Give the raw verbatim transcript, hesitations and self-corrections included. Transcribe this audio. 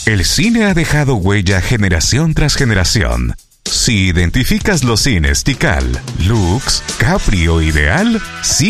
El cine ha dejado huella generación tras generación. Si identificas los cines Tikal, Lux, Capri o Ideal, sí